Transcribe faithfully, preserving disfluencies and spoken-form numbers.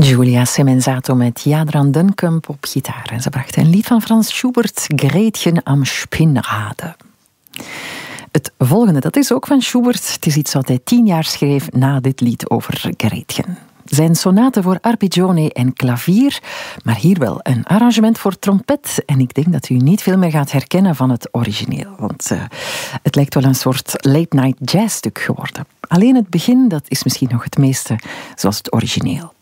Julia Semenzato met Jadran Dunkamp op gitaar. En ze bracht een lied van Franz Schubert, Gretchen am Spinnrade. Het volgende, dat is ook van Schubert. Het is iets wat hij tien jaar schreef na dit lied over Gretchen. Zijn sonaten voor arpeggione en klavier, maar hier wel een arrangement voor trompet. En ik denk dat u niet veel meer gaat herkennen van het origineel. Want uh, het lijkt wel een soort late-night jazzstuk geworden. Alleen het begin, dat is misschien nog het meeste zoals het origineel.